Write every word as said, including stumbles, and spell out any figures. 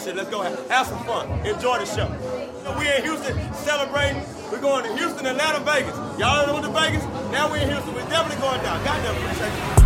shit. Let's go have, have some fun. Enjoy the show. We in Houston celebrating. We're going to Houston, Atlanta, Vegas. Y'all know the Vegas? Now we're in Houston. We're definitely going down. Goddamn appreciate you.